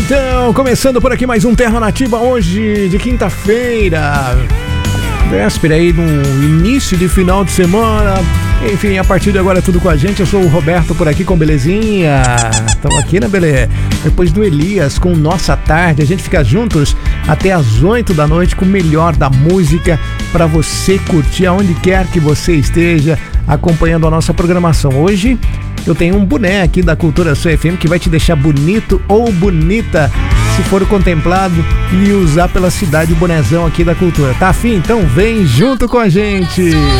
então, começando por aqui mais um Terra Nativa hoje de quinta-feira, véspera aí no início de final de semana. Enfim, a partir de agora é tudo com a gente. Eu sou o Roberto por aqui com Belezinha. Estamos aqui, né, Belê? Depois do Elias com Nossa Tarde, a gente fica juntos até as 8 da noite com o melhor da música para você curtir aonde quer que você esteja acompanhando a nossa programação. Hoje eu tenho um boné aqui da Cultura Sul FM que vai te deixar bonito ou bonita se for contemplado e usar pela cidade o bonézão aqui da Cultura. Tá afim? Então vem junto com a gente!